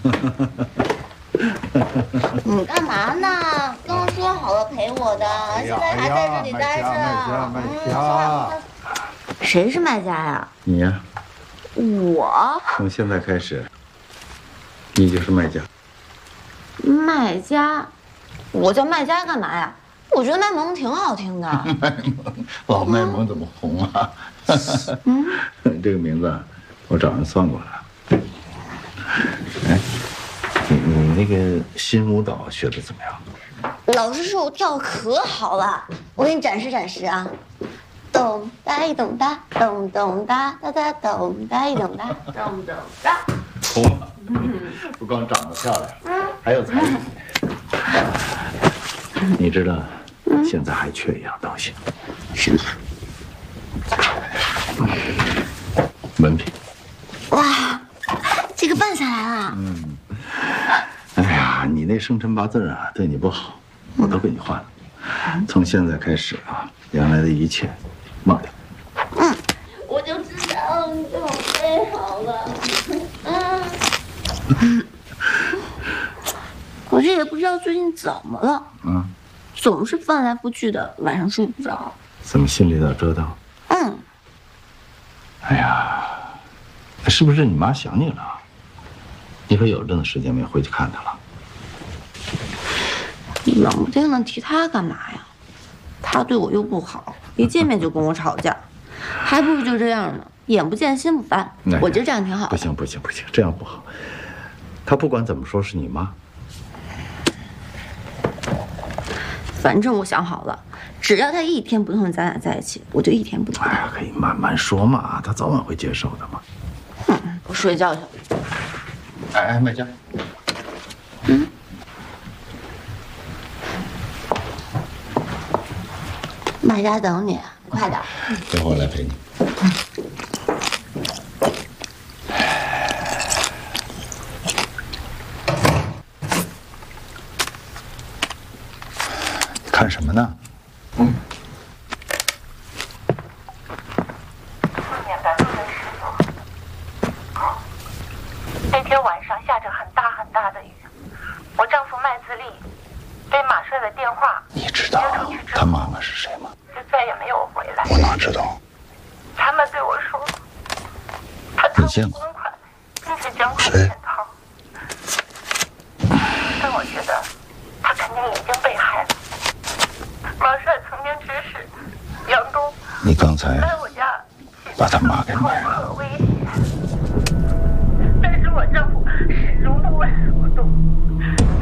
你干嘛呢？刚说好了陪我的，现在还在这里待着。 卖家， 谁是卖家呀？ 你呀。 我从现在开始，你就是卖家。 卖家？我叫卖家干嘛呀？我觉得卖萌挺好听的。 卖萌，老卖萌怎么红啊？这个名字我找人算过了。哎，你那个新舞蹈学的怎么样？ 老师说我跳可好了，我给你展示展示啊。咚哒一咚哒，咚咚哒哒哒咚哒一咚哒，咚咚哒。 红了，不光长得漂亮，还有才艺。你知道，现在还缺一样东西。 什么？ 文凭。 哇，这个办下来了。 哎呀，你那生辰八字啊，对你不好，我都给你换了。从现在开始啊，原来的一切忘掉。 我就知道你准备好了。可是也不知道最近怎么了，总是翻来覆去的，晚上睡不着。 怎么心里老折腾？哎呀，是不是你妈想你了？你可有阵子时间没回去看她了。 冷不丁的提她干嘛呀？她对我又不好，一见面就跟我吵架，还不如就这样呢，眼不见心不烦。我觉得这样挺好。 不行，这样不好。她不管怎么说是你妈。 反正我想好了，只要她一天不同意咱俩在一起，我就一天不同意。 哎呀，可以慢慢说嘛，她早晚会接受的嘛。 我睡觉去了。 哎，卖家。 卖家等你，快点。 一会儿我来陪你。看什么呢？ 那天晚上下着很大很大的雨，我丈夫麦自立被马帅的电话你知道他妈妈是谁吗？ 就再也没有回来。 我哪知道？ 他们对我说，他贪污公款，并且卷款潜逃。但我觉得他肯定已经被害了。马帅曾经指使杨东你刚才来我家把他妈给恐灭了。 吓威胁，但是我丈夫始终不为所动。